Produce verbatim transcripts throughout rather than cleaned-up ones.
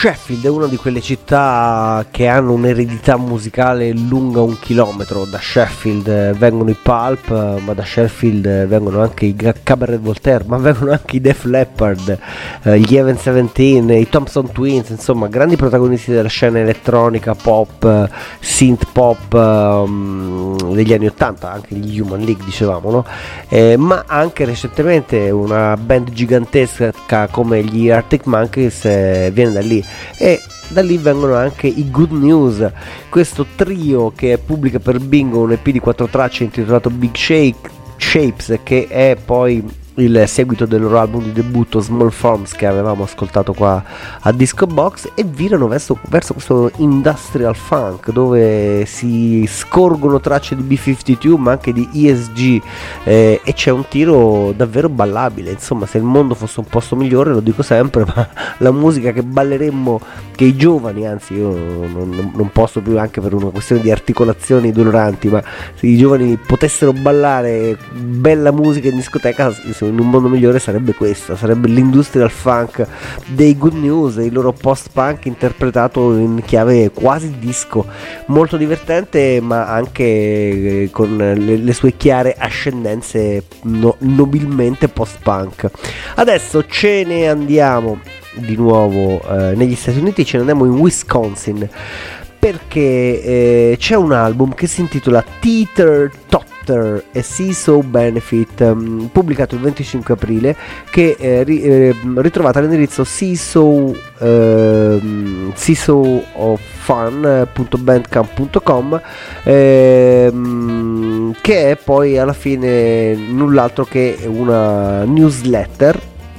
Sheffield è una di quelle città che hanno un'eredità musicale lunga un chilometro. Da Sheffield vengono i Pulp, ma da Sheffield vengono anche i Cabaret Voltaire, ma vengono anche i Def Leppard, eh, gli Even Seventeen, i Thompson Twins, insomma grandi protagonisti della scena elettronica, pop, synth pop um, degli anni ottanta, anche gli Human League dicevamo, no? Eh, ma anche recentemente una band gigantesca come gli Arctic Monkeys eh, viene da lì, e da lì vengono anche i Good News, questo trio che pubblica per Bingo un E P di quattro tracce intitolato Big Shake, Shapes, che è poi il seguito del loro album di debutto Small Forms che avevamo ascoltato qua a Disco Box, e virano verso, verso questo industrial funk dove si scorgono tracce di B cinquantadue ma anche di E S G, eh, e c'è un tiro davvero ballabile. Insomma, se il mondo fosse un posto migliore, lo dico sempre, ma la musica che balleremmo, che i giovani, anzi io non, non posso più anche per una questione di articolazioni doloranti, ma se i giovani potessero ballare bella musica in discoteca in un mondo migliore sarebbe questa, sarebbe l'industrial funk dei Good News, il loro post-punk interpretato in chiave quasi disco, molto divertente ma anche con le, le sue chiare ascendenze no, nobilmente post-punk. Adesso ce ne andiamo di nuovo eh, negli Stati Uniti, ce ne andiamo in Wisconsin, perché eh, c'è un album che si intitola Teeter Totter e Seesaw Benefit, um, pubblicato il venticinque aprile, che è ri, eh, ritrovata all'indirizzo seesaw eh, seesaw of fun punto bandcamp punto com, ehm, che è poi alla fine null'altro che una newsletter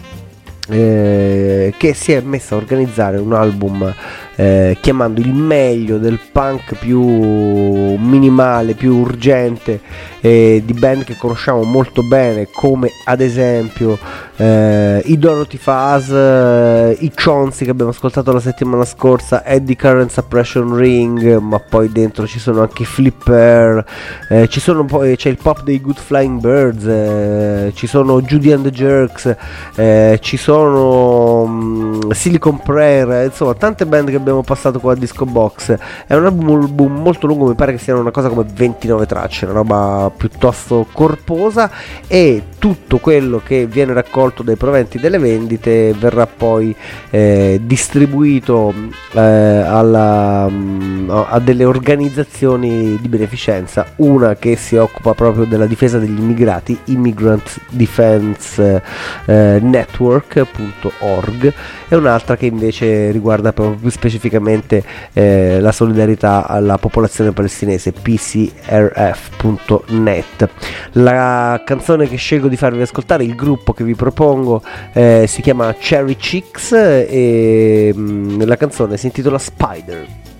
eh, che si è messa a organizzare un album Eh, chiamando il meglio del punk più minimale, più urgente, eh, di band che conosciamo molto bene, come ad esempio eh, i Dorothy Fuzz, eh, i Chauncey che abbiamo ascoltato la settimana scorsa, Eddie Current Suppression Ring, ma poi dentro ci sono anche i Flipper, eh, ci sono poi, c'è il pop dei Good Flying Birds, eh, ci sono Judy and the Jerks, eh, ci sono um, Silicon Prayer, insomma tante band che abbiamo passato qua a Disco Box. È un album molto lungo, mi pare che siano una cosa come ventinove tracce, una roba piuttosto corposa, e tutto quello che viene raccolto dai proventi delle vendite verrà poi eh, distribuito eh, alla, a delle organizzazioni di beneficenza, una che si occupa proprio della difesa degli immigrati, Immigrant Defense eh, Network punto org, e un'altra che invece riguarda proprio più specificamente eh, la solidarietà alla popolazione palestinese, P C R F punto net. La canzone che scelgo di farvi ascoltare, il gruppo che vi propongo, eh, si chiama Cherry Chicks, e mh, la canzone si intitola Spider.